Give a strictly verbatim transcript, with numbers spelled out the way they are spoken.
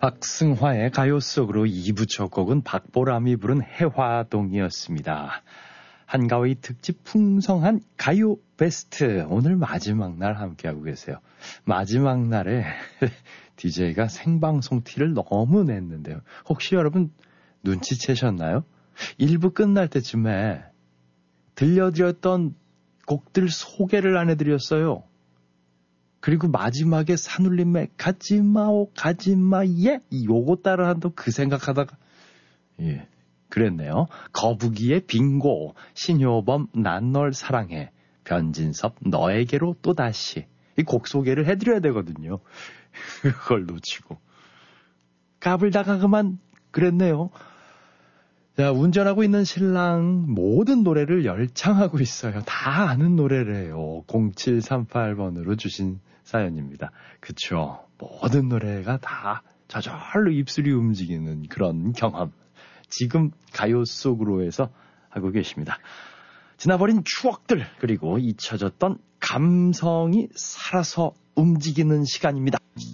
박승화의 가요 속으로 이 부 첫 곡은 박보람이 부른 해화동이었습니다. 한가위 특집 풍성한 가요 베스트, 오늘 마지막 날 함께하고 계세요. 마지막 날에 디제이가 생방송 티를 너무 냈는데요. 혹시 여러분 눈치채셨나요? 일 부 끝날 때쯤에 들려드렸던 곡들 소개를 안 해드렸어요. 그리고 마지막에 산울림의 가지마오 가지마 예 요거 따라 한다 그 생각하다가 예 그랬네요. 거북이의 빙고, 신효범 난 널 사랑해, 변진섭 너에게로 또다시, 이 곡 소개를 해드려야 되거든요. 그걸 놓치고 까불다가 그만 그랬네요. 자, 운전하고 있는 신랑 모든 노래를 열창하고 있어요. 다 아는 노래래요. 공칠삼팔 번으로 주신 사연입니다. 그쵸. 모든 노래가 다 저절로 입술이 움직이는 그런 경험. 지금 가요 속으로에서 하고 계십니다. 지나버린 추억들, 그리고 잊혀졌던 감성이 살아서 움직이는 시간입니다.